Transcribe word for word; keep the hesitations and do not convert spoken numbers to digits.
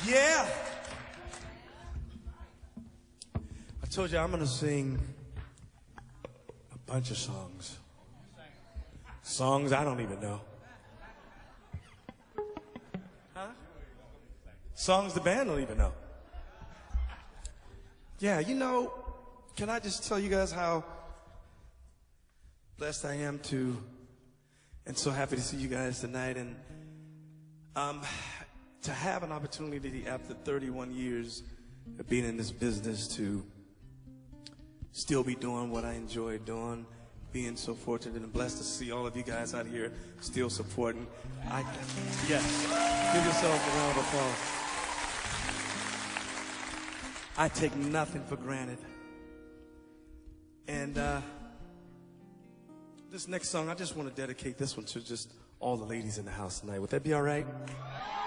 Yeah. I told you I'm going to sing a bunch of songs. Songs I don't even know. Huh? Songs the band don't even know. Yeah, you know, can I just tell you guys how blessed I am to, and so happy to see you guys tonight, and um, to have an opportunity after thirty-one years of being in this business to still be doing what I enjoy doing, being so fortunate and blessed to see all of you guys out here still supporting. I, yes, give yourself a round of applause. I take nothing for granted. And uh, this next song, I just want to dedicate this one to just all the ladies in the house tonight. Would that be all right?